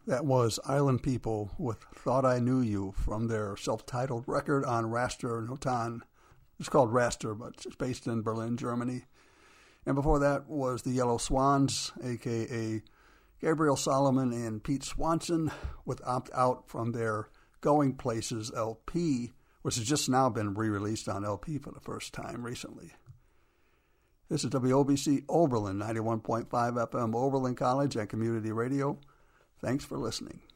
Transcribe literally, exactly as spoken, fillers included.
That was Island People with Thought I Knew You from their self-titled record on Raster Notan. It's called Raster, but it's based in Berlin, Germany. And before that was the Yellow Swans, a k a. Gabriel Solomon and Pete Swanson, with Opt Out from their Going Places L P, which has just now been re-released on L P for the first time recently. This is W O B C Oberlin, ninety-one point five F M, Oberlin College and Community Radio. Thanks for listening.